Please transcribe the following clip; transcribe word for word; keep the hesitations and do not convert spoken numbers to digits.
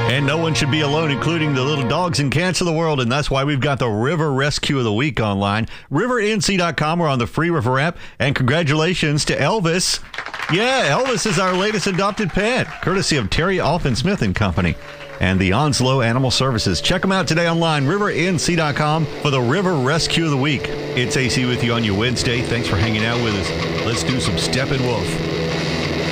And no one should be alone, including the little dogs and cats of the world. And that's why we've got the River Rescue of the Week online. river n c dot com. We're on the Free River app. And congratulations to Elvis. Yeah, Elvis is our latest adopted pet, courtesy of Terry Alfin Smith and Company and the Onslow Animal Services. Check them out today online, river n c dot com, for the River Rescue of the Week. It's A C with you on your Wednesday. Thanks for hanging out with us. Let's do some Steppenwolf.